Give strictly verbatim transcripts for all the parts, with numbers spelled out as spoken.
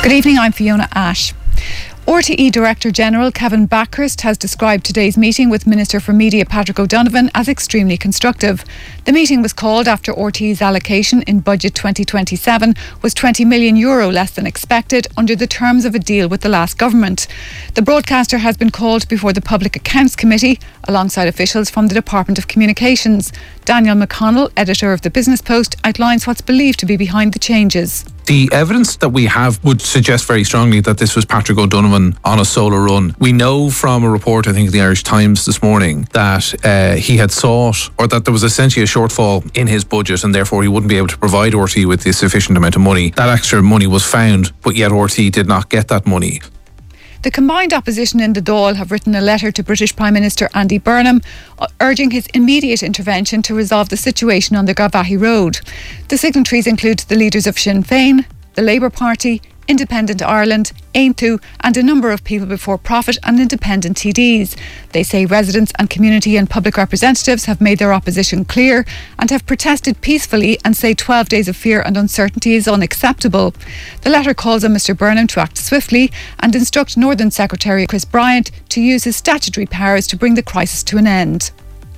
Good evening, I'm Fiona Ash. R T E Director General Kevin Backhurst has described today's meeting with Minister for Media Patrick O'Donovan as extremely constructive. The meeting was called after R T E's allocation in Budget twenty twenty-seven was twenty million euro less than expected under the terms of a deal with the last government. The broadcaster has been called before the Public Accounts Committee alongside officials from the Department of Communications. Daniel McConnell, editor of the Business Post, outlines what's believed to be behind the changes. The evidence that we have would suggest very strongly that this was Patrick O'Donovan on a solo run. We know from a report, I think, in the Irish Times this morning, that uh, he had sought, or that there was essentially a shortfall in his budget and therefore he wouldn't be able to provide R T E with the sufficient amount of money. That extra money was found, but yet R T E did not get that money. The combined opposition in the Dáil have written a letter to British Prime Minister Andy Burnham urging his immediate intervention to resolve the situation on the Garvaghey Road. The signatories include the leaders of Sinn Féin, the Labour Party, Independent Ireland, Aontú and a number of people before profit and independent T Ds. They say residents and community and public representatives have made their opposition clear and have protested peacefully and say twelve days of fear and uncertainty is unacceptable. The letter calls on Mr Burnham to act swiftly and instruct Northern Secretary Chris Bryant to use his statutory powers to bring the crisis to an end.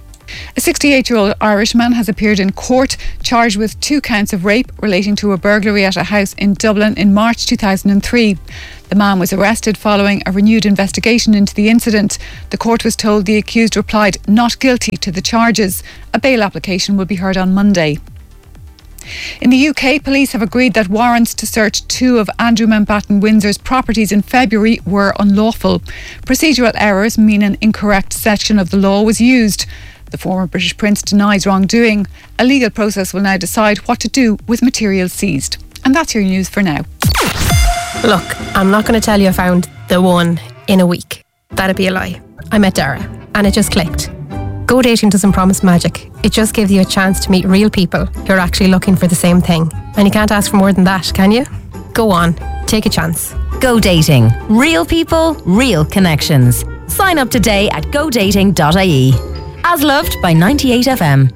A sixty-eight-year-old Irishman has appeared in court charged with two counts of rape relating to a burglary at a house in Dublin in March two thousand three. The man was arrested following a renewed investigation into the incident. The court was told the accused replied not guilty to the charges. A bail application will be heard on Monday. In the U K, police have agreed that warrants to search two of Andrew Mountbatten Windsor's properties in February were unlawful. Procedural errors mean an incorrect section of the law was used. The former British Prince denies wrongdoing. A legal process will now decide what to do with material seized. And that's your news for now. Look, I'm not going to tell you I found the one in a week. That'd be a lie. I met Dara and it just clicked. Go dating doesn't promise magic. It just gives you a chance to meet real people who are actually looking for the same thing. And you can't ask for more than that, can you? Go on, take a chance. Go dating. Real people, real connections. Sign up today at go dating dot I E. As loved by ninety-eight F M.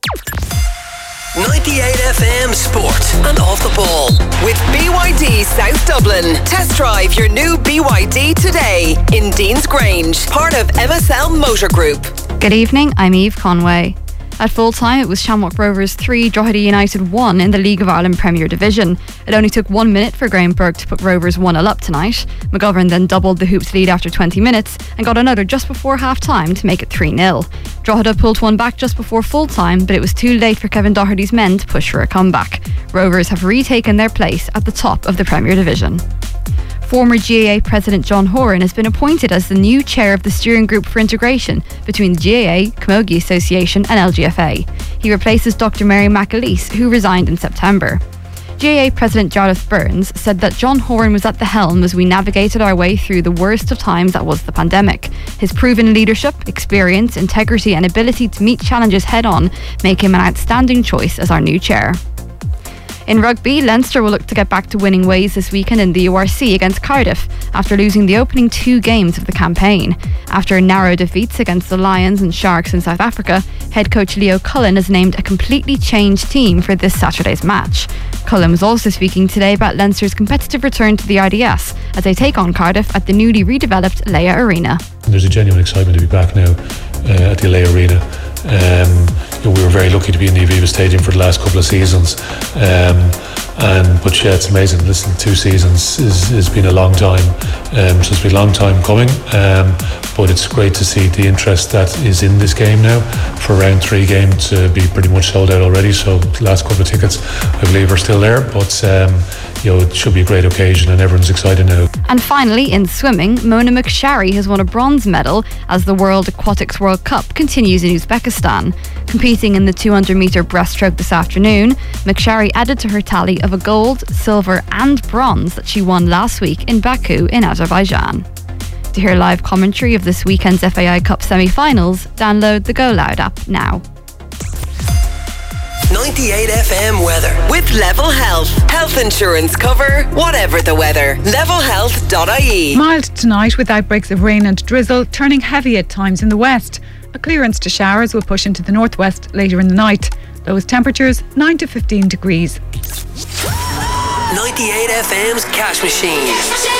ninety-eight F M Sport and Off the Ball with B Y D South Dublin. Test drive your new B Y D today in Dean's Grange, part of M S L Motor Group. Good evening, I'm Eve Conway. At full time, it was Shamrock Rovers three, Drogheda United one in the League of Ireland Premier Division. It only took one minute for Graham Burke to put Rovers one nil up tonight. McGovern then doubled the Hoops lead after twenty minutes and got another just before half-time to make it three nil. Drogheda pulled one back just before full-time, but it was too late for Kevin Doherty's men to push for a comeback. Rovers have retaken their place at the top of the Premier Division. Former G A A President John Horan has been appointed as the new chair of the steering group for integration between the G A A, Camogie Association and L G F A. He replaces Doctor Mary McAleese, who resigned in September. G A A President Jarlath Burns said that John Horan was at the helm as we navigated our way through the worst of times that was the pandemic. His proven leadership, experience, integrity and ability to meet challenges head-on make him an outstanding choice as our new chair. In rugby, Leinster will look to get back to winning ways this weekend in the U R C against Cardiff after losing the opening two games of the campaign. After narrow defeats against the Lions and Sharks in South Africa, head coach Leo Cullen has named a completely changed team for this Saturday's match. Cullen was also speaking today about Leinster's competitive return to the I D S as they take on Cardiff at the newly redeveloped Leia Arena. There's a genuine excitement to be back now uh, at the Leia Arena. Um, you know, we were very lucky to be in the Aviva Stadium for the last couple of seasons, um, and but yeah, it's amazing. Listen, two seasons is has been a long time, um, so it's been a long time coming. Um, but it's great to see the interest that is in this game now. For round three game to be pretty much sold out already. So the last couple of tickets, I believe, are still there. But um, you know, it should be a great occasion, and everyone's excited now. And finally, in swimming, Mona McSharry has won a bronze medal as the World Aquatics World Cup continues in Uzbekistan. Competing in the two hundred metre breaststroke this afternoon, McSharry added to her tally of a gold, silver and bronze that she won last week in Baku in Azerbaijan. To hear live commentary of this weekend's F A I Cup semi-finals, download the Go Loud app now. ninety-eight F M weather with Level Health. Health insurance cover, whatever the weather. level health dot I E. Mild tonight with outbreaks of rain and drizzle, turning heavy at times in the west. A clearance to showers will push into the northwest later in the night. Lowest temperatures nine to fifteen degrees. ninety-eight F M's Cash Machine.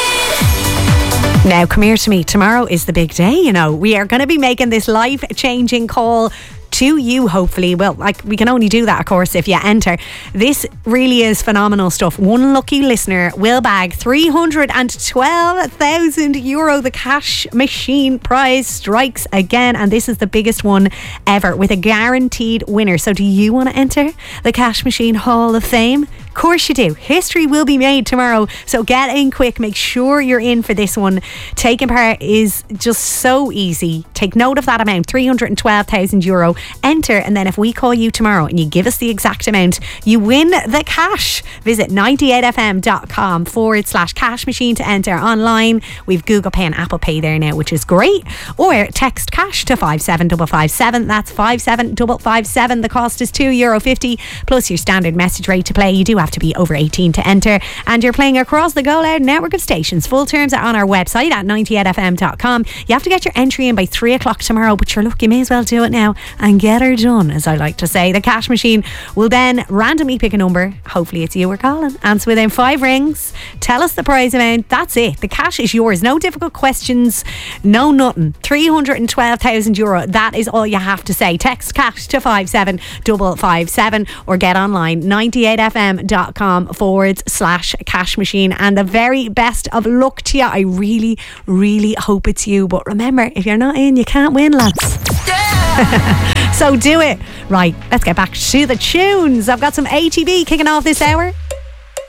Now, come here to me. Tomorrow is the big day, you know. We are going to be making this life-changing call to you, hopefully. Well, like, we can only do that, of course, if you enter. This really is phenomenal stuff. One lucky listener will bag three hundred twelve thousand euro. The Cash Machine prize strikes again, and this is the biggest one ever with a guaranteed winner. So do you want to enter the Cash Machine Hall of Fame? Of course you do. History will be made tomorrow, so get in quick. Make sure you're in for this one. Taking part is just so easy. Take note of that amount, three hundred twelve thousand euro. Enter, and then if we call you tomorrow and you give us the exact amount, you win the cash. Visit ninety-eight f m dot com forward slash cash machine to enter online. We've Google Pay and Apple Pay there now, which is great. Or text cash to five seven five five seven. That's five seven five five seven. The cost is two euro fifty plus your standard message rate to play. You do have to be over eighteen to enter, and you're playing across the Go Loud network of stations. Full terms are on our website at ninety-eight f m dot com. You have to get your entry in by three o'clock tomorrow, but sure, look, you may as well do it now and get her done, as I like to say. The Cash Machine will then randomly pick a number. Hopefully it's you we're calling. Answer within five rings. Tell us the prize amount. That's it. The cash is yours. No difficult questions. No nothing. three hundred twelve thousand euro. That is all you have to say. Text cash to five seven five five seven or get online ninety-eight f m dot com forward slash cash machine. And the very best of luck to you. I really, really hope it's you. But remember, if you're not in, you can't win, lads. So do it. Right, let's get back to the tunes. I've got some A T B kicking off this hour.